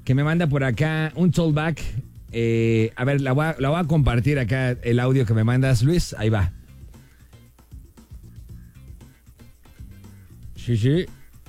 que me manda por acá un tollback. A ver, la voy a compartir acá, el audio que me mandas, Luis. Ahí va. Sí.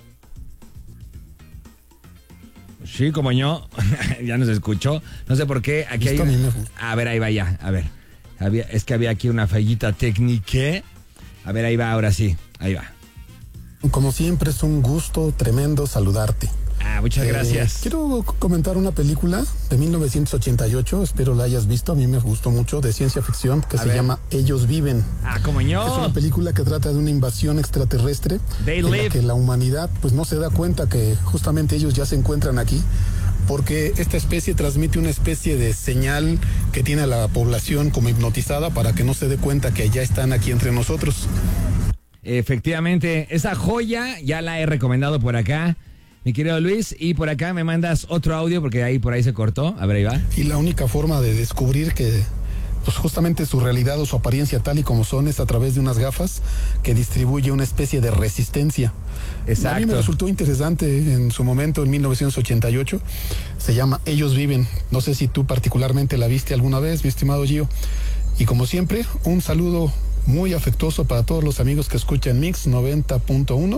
Sí, como yo. Ya nos escuchó. No sé por qué. Aquí hay... A ver, ahí va ya. A ver. Es que había aquí una fallita técnica. A ver, ahí va, ahora sí. Ahí va. Como siempre, es un gusto tremendo saludarte. Muchas gracias. Quiero comentar una película de 1988, espero la hayas visto, a mí me gustó mucho, de ciencia ficción, que se llama Ellos Viven. Como yo. Es una película que trata de una invasión extraterrestre en la que la humanidad pues no se da cuenta que justamente ellos ya se encuentran aquí, porque esta especie transmite una especie de señal que tiene a la población como hipnotizada para que no se dé cuenta que ya están aquí entre nosotros. Efectivamente, esa joya ya la he recomendado por acá, mi querido Luis, y por acá me mandas otro audio porque por ahí se cortó. A ver, ahí va. Y la única forma de descubrir que pues justamente su realidad o su apariencia tal y como son es a través de unas gafas que distribuye una especie de resistencia. Exacto. A mí me resultó interesante en su momento, en 1988. Se llama Ellos Viven. No sé si tú particularmente la viste alguna vez, mi estimado Gio. Y como siempre, un saludo muy afectuoso para todos los amigos que escuchan Mix 90.1.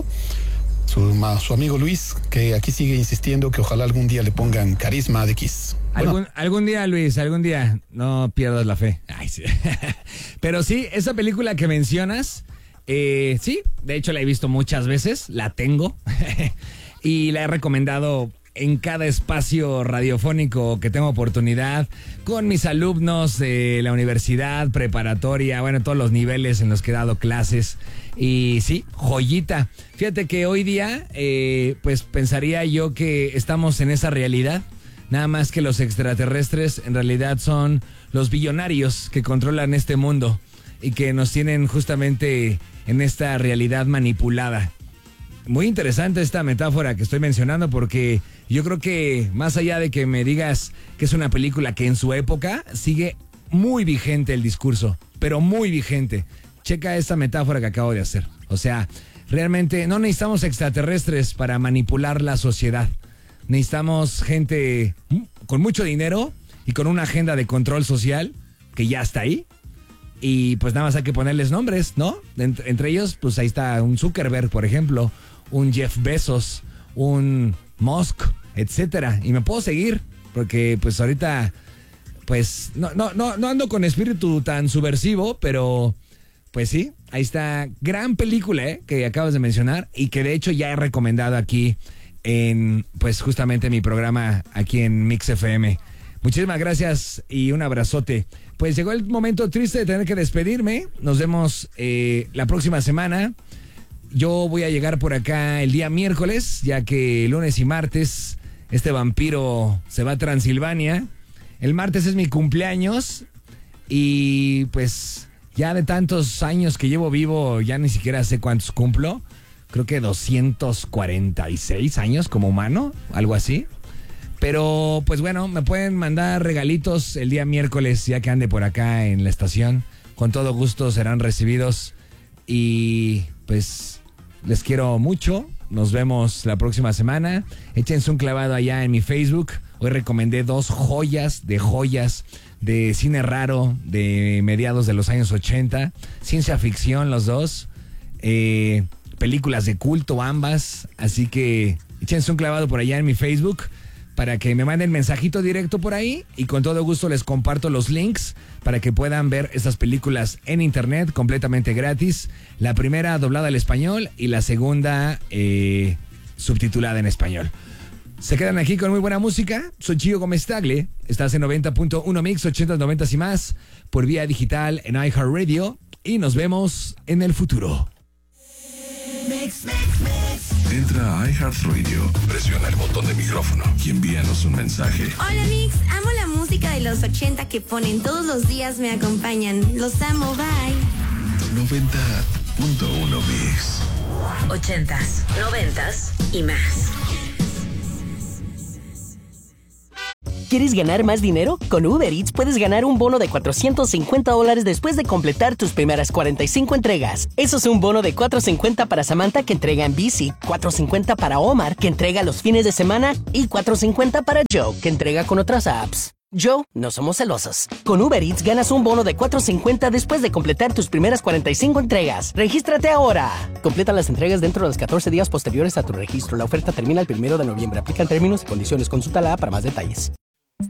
Su amigo Luis, que aquí sigue insistiendo que ojalá algún día le pongan Carisma de Kiss. Algún día, Luis, algún día. No pierdas la fe. Ay, sí. Pero sí, esa película que mencionas, sí, de hecho la he visto muchas veces, la tengo. Y la he recomendado en cada espacio radiofónico que tengo oportunidad, con mis alumnos de la universidad, preparatoria, bueno, todos los niveles en los que he dado clases. Y sí, joyita. Fíjate que hoy día, pues pensaría yo que estamos en esa realidad. Nada más que los extraterrestres en realidad son los billonarios que controlan este mundo y que nos tienen justamente en esta realidad manipulada. Muy interesante esta metáfora que estoy mencionando, porque yo creo que más allá de que me digas que es una película que en su época sigue muy vigente el discurso, pero muy vigente. Checa esta metáfora que acabo de hacer. O sea, realmente no necesitamos extraterrestres para manipular la sociedad. Necesitamos gente con mucho dinero y con una agenda de control social que ya está ahí. Y pues nada más hay que ponerles nombres, ¿no? Entre ellos, pues ahí está un Zuckerberg, por ejemplo, un Jeff Bezos, un Musk, etcétera. Y me puedo seguir, porque pues ahorita, pues no ando con espíritu tan subversivo, pero pues sí, ahí está. Gran película, que acabas de mencionar y que de hecho ya he recomendado aquí en, pues justamente mi programa aquí en Mix FM. Muchísimas gracias y un abrazote. Pues llegó el momento triste de tener que despedirme. Nos vemos la próxima semana. Yo voy a llegar por acá el día miércoles, ya que lunes y martes este vampiro se va a Transilvania. El martes es mi cumpleaños y pues ya de tantos años que llevo vivo, ya ni siquiera sé cuántos cumplo. Creo que 246 años como humano, algo así. Pero pues bueno, me pueden mandar regalitos el día miércoles, ya que ande por acá en la estación. Con todo gusto serán recibidos. Y pues les quiero mucho. Nos vemos la próxima semana. Échense un clavado allá en mi Facebook. Hoy recomendé 2 joyas de cine raro de mediados de los años 80. Ciencia ficción los dos. Películas de culto ambas. Así que échense un clavado por allá en mi Facebook para que me manden mensajito directo por ahí y con todo gusto les comparto los links para que puedan ver esas películas en internet completamente gratis. La primera doblada al español y la segunda subtitulada en español. Se quedan aquí con muy buena música. Soy Gio Gómez Tagle. Estás en 90.1 Mix, 80s, 90s y más por vía digital en iHeartRadio y nos vemos en el futuro. Entra a iHeartRadio, presiona el botón de micrófono y envíanos un mensaje. Hola Mix, amo la música de los 80 que ponen todos los días, me acompañan. Los amo, bye. 90.1 Mix. 80s, 90s y más. ¿Quieres ganar más dinero? Con Uber Eats puedes ganar un bono de $450 después de completar tus primeras 45 entregas. Eso es un bono de $450 para Samantha, que entrega en bici, $450 para Omar, que entrega los fines de semana, y $450 para Joe, que entrega con otras apps. Joe, no somos celosos. Con Uber Eats ganas un bono de $450 después de completar tus primeras 45 entregas. ¡Regístrate ahora! Completa las entregas dentro de los 14 días posteriores a tu registro. La oferta termina el 1 de noviembre. Aplican términos y condiciones. Consulta la app para más detalles.